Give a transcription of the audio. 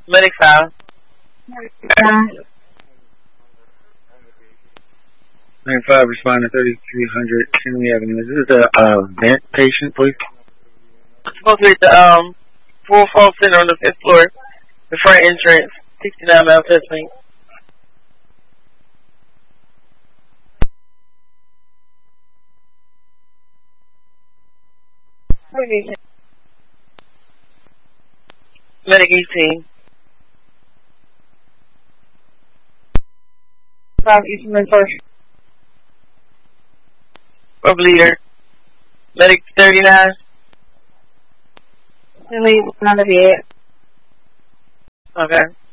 Medic 5. 95, respond to 3300 Henry Avenue. Is this the vent patient, please? It's supposed to be at the Full Fall Center on the 5th floor. The front entrance. 69 Mount Testing. Medic 18. 5 Eastern first. Rope leader. Medic 39. Leave 1 of the 8. Okay.